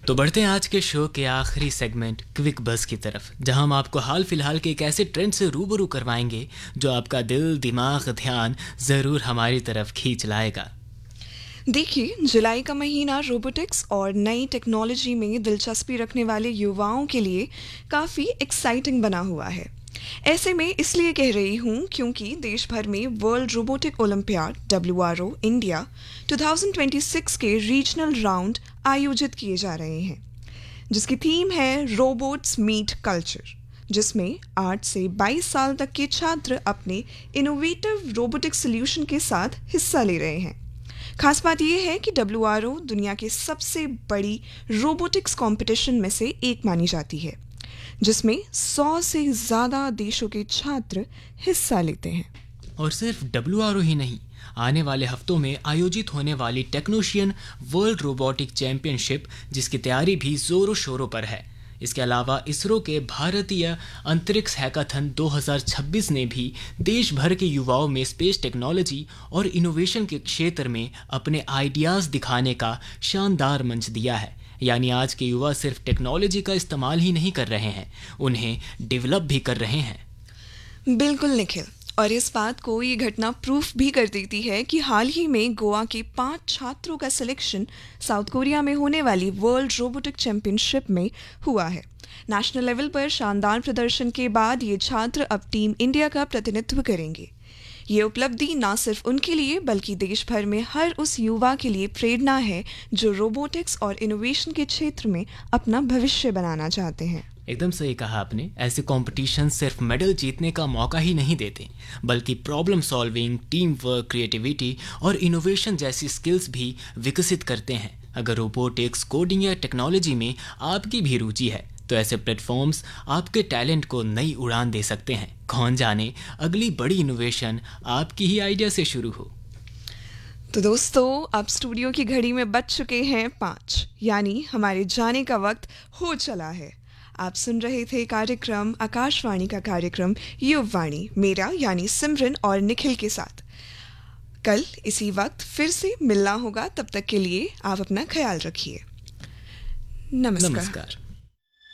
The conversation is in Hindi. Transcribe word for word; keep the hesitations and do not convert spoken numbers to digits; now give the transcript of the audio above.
तो बढ़ते हैं आज के शो के आखिरी सेगमेंट क्विक बज़ की तरफ, जहां हम आपको हाल फिलहाल के एक ऐसे ट्रेंड से रूबरू करवाएंगे जो आपका दिल, दिमाग, ध्यान ज़रूर हमारी तरफ खींच लाएगा। देखिए, जुलाई का महीना रोबोटिक्स और नई टेक्नोलॉजी में दिलचस्पी रखने वाले युवाओं के लिए काफ़ी एक्साइटिंग बना हुआ है। ऐसे में इसलिए कह रही हूँ क्योंकि देश भर में world robotic olympiad W R O India दो हज़ार छब्बीस के रीजनल राउंड आयोजित किए जा रहे हैं, जिसकी थीम है रोबोट्स मीट कल्चर, जिसमें आठ से बाईस साल तक के छात्र अपने इनोवेटिव रोबोटिक सॉल्यूशन के साथ हिस्सा ले रहे हैं। खास बात यह है कि डब्ल्यू आर ओ दुनिया के सबसे बड़ी रोबोटिक्स कंपटीशन में से एक मानी जाती है, जिसमें सौ से ज़्यादा देशों के छात्र हिस्सा लेते हैं। और सिर्फ डब्ल्यू आर ओ ही नहीं, आने वाले हफ्तों में आयोजित होने वाली टेक्नोशियन वर्ल्ड रोबोटिक चैंपियनशिप, जिसकी तैयारी भी जोरों शोरों पर है। इसके अलावा इसरो के भारतीय अंतरिक्ष हैकाथन दो हज़ार छब्बीस ने भी देश भर के युवाओं में स्पेस टेक्नोलॉजी और इनोवेशन के क्षेत्र में अपने आइडियाज़ दिखाने का शानदार मंच दिया है। यानी आज के युवा सिर्फ टेक्नोलॉजी का इस्तेमाल ही नहीं कर रहे हैं, उन्हें डेवलप भी कर रहे हैं। बिल्कुल निखिल, और इस बात को ये घटना प्रूफ भी कर देती है कि हाल ही में गोवा के पांच छात्रों का सिलेक्शन साउथ कोरिया में होने वाली वर्ल्ड रोबोटिक चैंपियनशिप में हुआ है। नेशनल लेवल पर शानदार प्रदर्शन के बाद ये छात्र अब टीम इंडिया का प्रतिनिधित्व करेंगे। ये उपलब्धि न सिर्फ उनके लिए बल्कि देश भर में हर उस युवा के लिए प्रेरणा है जो रोबोटिक्स और इनोवेशन के क्षेत्र में अपना भविष्य बनाना चाहते हैं। एकदम सही कहा आपने। ऐसे कंपटीशन सिर्फ मेडल जीतने का मौका ही नहीं देते, बल्कि problem solving, team work, creativity और इनोवेशन जैसी स्किल्स भी विकसित करते हैं। अगर रोबोटिक्स, कोडिंग या टेक्नोलॉजी में आपकी भी रुचि है तो ऐसे प्लेटफॉर्म्स आपके टैलेंट को नई उड़ान दे सकते हैं। कौन जाने अगली बड़ी इनोवेशन आपकी ही आइडिया से शुरू हो। तो दोस्तों, अब स्टूडियो की घड़ी में बज चुके हैं पाँच, यानी हमारे जाने का वक्त हो चला है। आप सुन रहे थे कार्यक्रम आकाशवाणी का कार्यक्रम युववाणी, मेरा यानी सिमरन और निखिल के साथ। कल इसी वक्त फिर से मिलना होगा, तब तक के लिए आप अपना ख्याल रखिए। नमस्कार, नमस्कार।